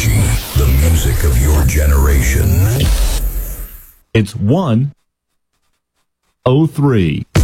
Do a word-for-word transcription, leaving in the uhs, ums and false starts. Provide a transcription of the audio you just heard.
Energy, the music of your generation. It's one oh three.